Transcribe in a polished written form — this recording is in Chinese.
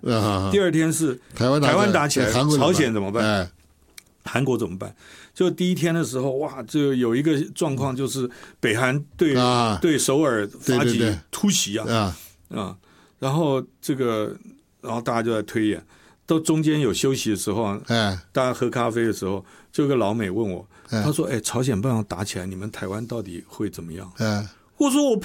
第二天是台湾打起来，朝鲜怎么办？韩国怎么办？就第一天的时候，哇，就有一个状况，就是北韩对首尔发起突袭然后然后大家就在推演，到中间有休息的时候大家喝咖啡的时候，就有个老美问我，他说：“朝鲜半岛打起来，你们台湾到底会怎么样？”我说：“